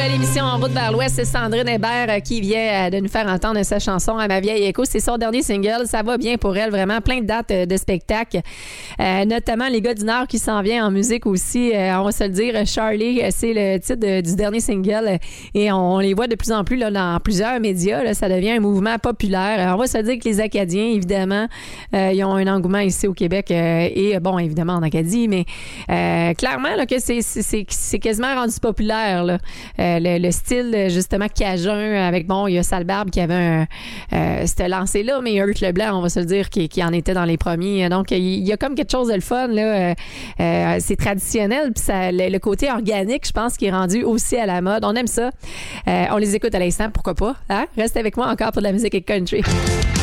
l'émission En route vers l'Ouest, c'est Sandrine Hébert qui vient de nous faire entendre sa chanson à ma vieille écho. C'est son dernier single. Ça va bien pour elle, vraiment. Plein de dates de spectacles. Notamment les gars du Nord qui s'en viennent en musique aussi. On va se le dire, Charlie, c'est le titre du dernier single. Et on les voit de plus en plus là, dans plusieurs médias. Là, ça devient un mouvement populaire. On va se dire que les Acadiens, évidemment, ils ont un engouement ici au Québec et, bon, évidemment en Acadie, mais clairement là, que c'est quasiment rendu populaire, là. Le style, justement, cajun, avec, bon, il y a Salbarbe qui avait c'était lancé là, mais il y a Hurt Leblanc, on va se le dire, qui en était dans les premiers. Donc, il y a comme quelque chose de le fun, là. C'est traditionnel, puis le côté organique, je pense, qui est rendu aussi à la mode. On aime ça. On les écoute à l'instant, pourquoi pas? Hein? Reste avec moi encore pour de la musique et country.